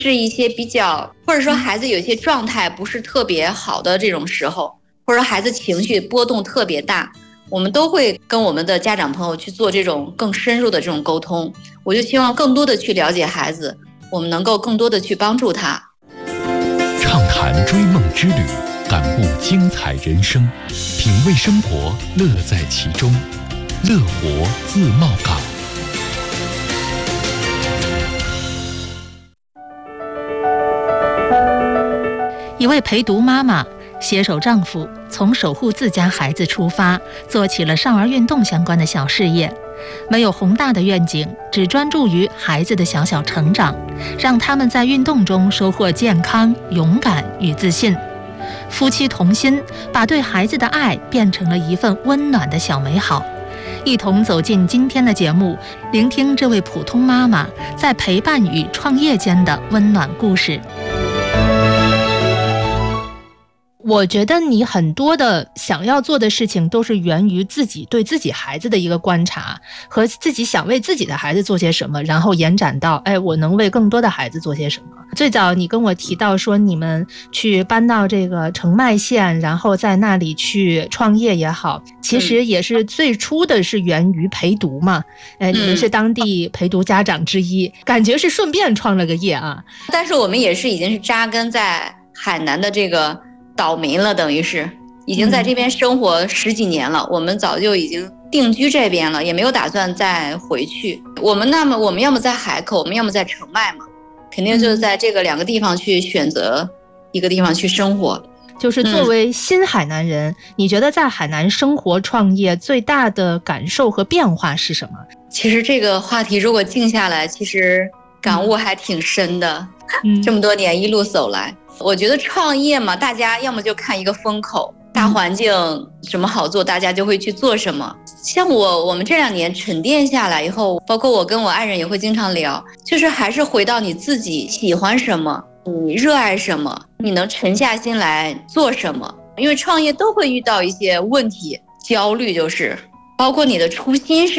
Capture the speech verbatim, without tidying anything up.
是一些比较，或者说孩子有些状态不是特别好的这种时候，或者说孩子情绪波动特别大，我们都会跟我们的家长朋友去做这种更深入的这种沟通。我就希望更多的去了解孩子，我们能够更多的去帮助他。 畅谈追梦之旅，感悟精彩人生，品味生活，乐在其中。乐活自贸港。 一位陪读妈妈携手丈夫，从守护自家孩子出发，做起了少儿运动相关的小事业。没有宏大的愿景，只专注于孩子的小小成长，让他们在运动中收获健康、勇敢与自信。夫妻同心，把对孩子的爱变成了一份温暖的小美好。一同走进今天的节目，聆听这位普通妈妈在陪伴与创业间的温暖故事。 我觉得你很多的想要做的事情都是源于自己对自己孩子的一个观察，和自己想为自己的孩子做些什么，然后延展到哎，我能为更多的孩子做些什么。最早你跟我提到说你们去搬到这个澄迈县，然后在那里去创业也好，其实也是最初的是源于陪读嘛。哎，你们是当地陪读家长之一，感觉是顺便创了个业啊。 但是我们也是已经是扎根在海南的这个岛民了，等于是已经在这边生活十几年了、嗯、我们早就已经定居这边了，也没有打算再回去。我们那么我们要么在海口，我们要么在澄迈嘛，肯定就是在这个两个地方去选择一个地方去生活。 就是作为新海南人、嗯、你觉得在海南生活创业最大的感受和变化是什么？ 其实这个话题如果静下来，其实感悟还挺深的、嗯、这么多年一路走来，我觉得创业嘛，大家要么就看一个风口，大环境什么好做，大家就会去做什么。像我我们这两年沉淀下来以后，包括我跟我爱人也会经常聊，就是还是回到你自己喜欢什么，你热爱什么，你能沉下心来做什么。因为创业都会遇到一些问题，焦虑就是包括你的初心是